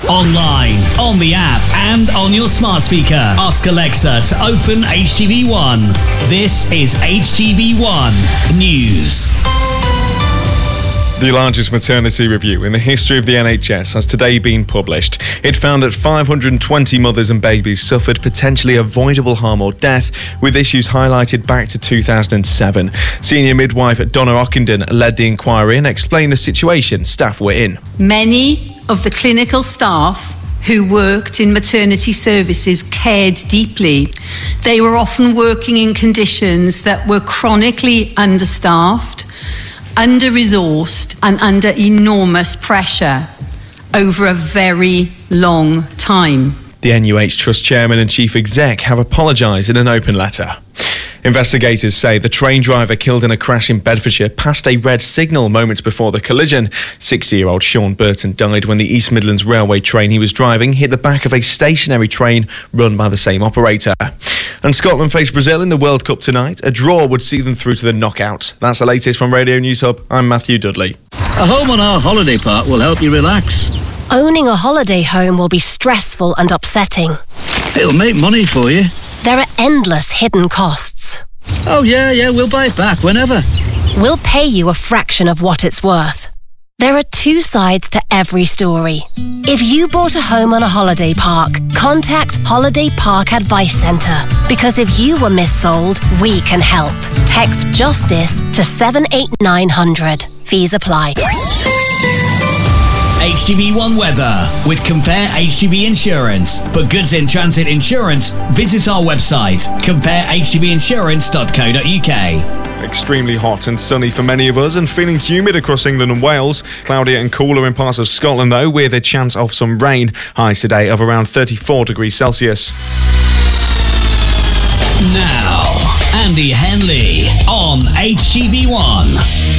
Online, on the app, and on your smart speaker. Ask Alexa to open HTV1. This is HTV1 News. The largest maternity review in the history of the NHS has today been published. It found that 520 mothers and babies suffered potentially avoidable harm or death, with issues highlighted back to 2007. Senior midwife Donna Ockenden led the inquiry and explained the situation staff were in. Many of the clinical staff who worked in maternity services cared deeply. They were often working in conditions that were chronically understaffed, under-resourced and under enormous pressure over a very long time. The NUH Trust Chairman and Chief Exec have apologised in an open letter. Investigators say the train driver killed in a crash in Bedfordshire passed a red signal moments before the collision. 60-year-old Sean Burton died when the East Midlands Railway train he was driving hit the back of a stationary train run by the same operator. And Scotland face Brazil in the World Cup tonight. A draw would see them through to the knockout. That's the latest from Radio News Hub. I'm Matthew Dudley. A home on our holiday park will help you relax. Owning a holiday home will be stressful and upsetting. It'll make money for you. There are endless hidden costs. Oh yeah, we'll buy it back whenever. We'll pay you a fraction of what it's worth. There are two sides to every story. If you bought a home on a holiday park, contact Holiday Park Advice Centre, because if you were missold, we can help. Text JUSTICE to 78900. Fees apply. HTV1 weather with Compare HTV Insurance. For goods in transit insurance, visit our website, comparehtvinsurance.co.uk. Extremely hot and sunny for many of us and feeling humid across England and Wales. Cloudier and cooler in parts of Scotland though, with a chance of some rain. Highs today of around 34 degrees Celsius. Now, Andy Henley on HTV1.